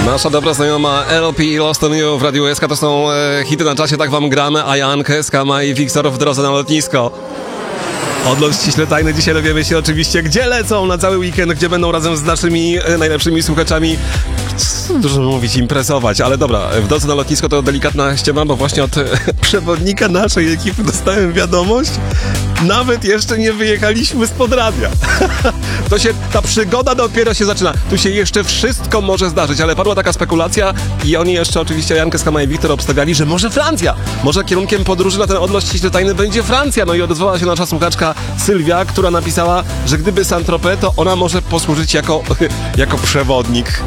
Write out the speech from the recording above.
Nasza dobra znajoma LP Lost on You w Radiu SK to są hity na czasie, tak wam gramy, a Jankę, Skama i Wiktor w drodze na lotnisko. Odlot ściśle tajny, dzisiaj dowiemy się oczywiście, gdzie lecą na cały weekend, gdzie będą razem z naszymi najlepszymi słuchaczami, dużo mówić, imprezować, ale dobra, w drodze na lotnisko to delikatna ściema, bo właśnie od przewodnika naszej ekipy dostałem wiadomość, nawet jeszcze nie wyjechaliśmy spod radia. Ta przygoda dopiero się zaczyna. Tu się jeszcze wszystko może zdarzyć, ale padła taka spekulacja i oni jeszcze oczywiście, Jankę, Skama i Wiktor, obstawiali, że może Francja. Może kierunkiem podróży na ten odlot ściśle tajny będzie Francja. No i odezwała się nasza słuchaczka Sylwia, która napisała, że gdyby Saint-Tropez, to ona może posłużyć jako przewodnik.